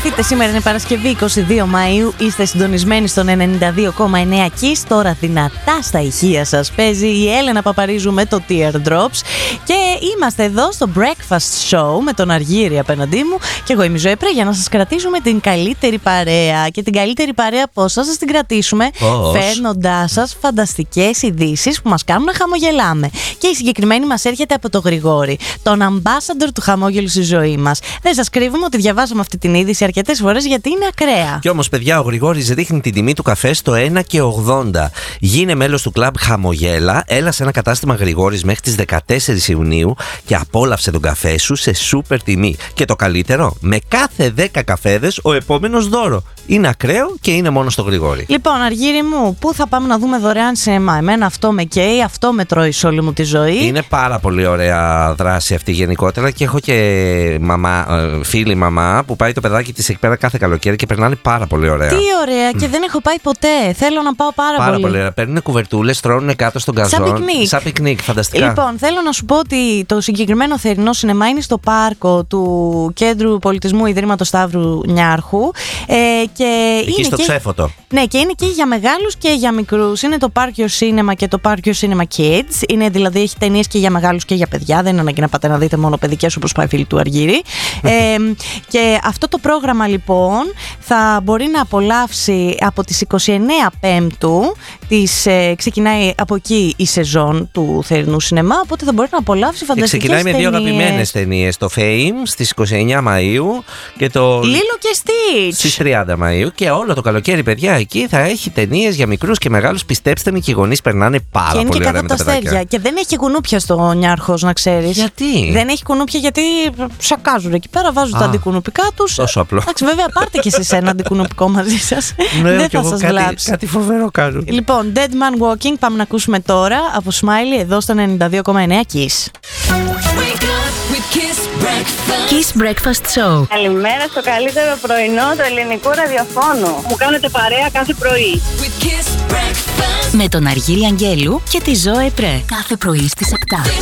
Θυμηθείτε, σήμερα είναι Παρασκευή 22 Μαΐου. Είστε συντονισμένοι στον 92,9 Kiss. Τώρα δυνατά στα ηχεία σας παίζει η Έλενα Παπαρίζου με το Teardrops. Και είμαστε εδώ στο Breakfast Show με τον Αργύρη απέναντί μου. Και εγώ είμαι η Ζωή Πρέ για να σας κρατήσουμε την καλύτερη παρέα. Και την καλύτερη παρέα πώς θα σας την κρατήσουμε? Φέρνοντάς σας φανταστικές ειδήσεις που μας κάνουν να χαμογελάμε. Και η συγκεκριμένη μας έρχεται από τον Γρηγόρη, τον ambassador του χαμόγελου στη ζωή μας. Δεν σας κρύβουμε ότι διαβάσαμε αυτή την είδηση αρκετές φορές γιατί είναι ακραία. Και όμως, παιδιά, ο Γρηγόρης ρίχνει την τιμή του καφέ στο 1,80. Γίνε μέλος του κλαμπ Χαμογέλα. Έλα σε ένα κατάστημα Γρηγόρης μέχρι τις 14 Ιουνίου και απόλαυσε τον καφέ σου σε σούπερ τιμή. Και το καλύτερο, με κάθε 10 καφέδες ο επόμενος δώρο. Είναι ακραίο και είναι μόνο στο Γρηγόρη. Λοιπόν, Αργύρη μου, πού θα πάμε να δούμε δωρεάν σινεμά? Εμένα αυτό με καίει, αυτό με τρώει σε όλη μου τη ζωή. Είναι πάρα πολύ ωραία δράση αυτή γενικότερα και έχω και φίλη μαμά που πάει το παιδάκι της εκεί πέρα κάθε καλοκαίρι και περνάνε πάρα πολύ ωραία. Τι ωραία, και δεν έχω πάει ποτέ. Θέλω να πάω πάρα πολύ ωραία. Παίρνουν κουβερτούλες, τρώνε κάτω στον καζόν. Σαν πικνίκ, φανταστικά. Λοιπόν, θέλω να σου πω ότι το συγκεκριμένο θερινό σινεμά είναι στο πάρκο του Κέντρου Πολιτισμού Ιδρύματος Σταύρου Νιάρχου. Και εκεί είναι στο Ξέφωτο. Ναι, και είναι και για μεγάλους και για μικρούς. Είναι το Park Your Cinema και το Park Your Cinema Kids. Είναι δηλαδή, έχει ταινίες και για μεγάλους και για παιδιά. Δεν είναι ανάγκη να πάτε να δείτε μόνο παιδικές όπως πάει φίλη του Αργύρη. Και αυτό το πρόγραμμα λοιπόν θα μπορεί να απολαύσει από τις 29 Πέμπτου. Ξεκινάει από εκεί η σεζόν του θερινού σινεμά. Οπότε θα μπορεί να απολαύσει φανταστικές ταινίες. Ξεκινάει με δύο αγαπημένες ταινίες. Το Fame στις 29 Μαΐου και το Λίλο και Stitch στις 30 Μαΐου. Και όλο το καλοκαίρι, παιδιά, εκεί θα έχει ταινίες για μικρούς και μεγάλους. Πιστέψτε με, και οι γονείς περνάνε πάρα πολύ ωραία με τα παιδάκια. Και δεν έχει κουνούπια στο Νιάρχος, να ξέρεις. Γιατί? Δεν έχει κουνούπια γιατί σακάζουν εκεί πέρα, βάζουν τα αντικουνουπικά τους. Τόσο απλό. Εντάξει, βέβαια, πάρτε και εσείς ένα αντικουνουπικό μαζί σας. Δεν θα σας βλάψει. Κάτι φοβερό κάνουν. Λοιπόν, Dead Man Walking, πάμε να ακούσουμε τώρα από Smiley εδώ στο 92,9 Kiss. Kiss Breakfast Show. Καλημέρα στο καλύτερο πρωινό του ελληνικού ραδιοφώνου. Μου κάνετε παρέα κάθε πρωί. Με τον Αργύρη Αγγέλου και τη Ζωή Πρέ. Κάθε πρωί στις 7.